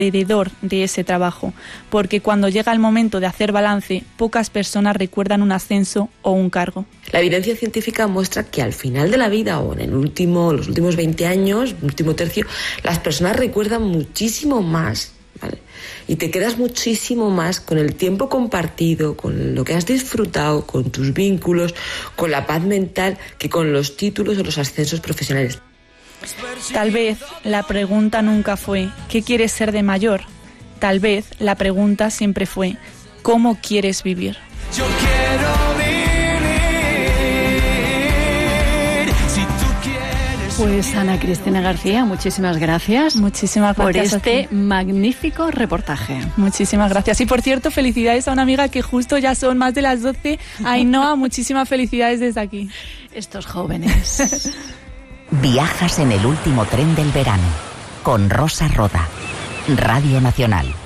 alrededor de ese trabajo, porque cuando llega el momento de hacer balance, pocas personas recuerdan un ascenso o un cargo. La evidencia científica muestra que al final de la vida o en los últimos 20 años, último tercio, las personas recuerdan muchísimo más, ¿vale? Y te quedas muchísimo más con el tiempo compartido, con lo que has disfrutado, con tus vínculos, con la paz mental, que con los títulos o los ascensos profesionales. Tal vez la pregunta nunca fue ¿qué quieres ser de mayor? Tal vez la pregunta siempre fue ¿cómo quieres vivir? Yo quiero vivir, si tú quieres. Pues Ana Cristina García, muchísimas gracias. Muchísimas gracias por este magnífico reportaje. Muchísimas gracias. Y por cierto, felicidades a una amiga que justo ya son más de las 12. Ainhoa, muchísimas felicidades desde aquí. Estos jóvenes. Viajas en el último tren del verano con Rosa Roda, Radio Nacional.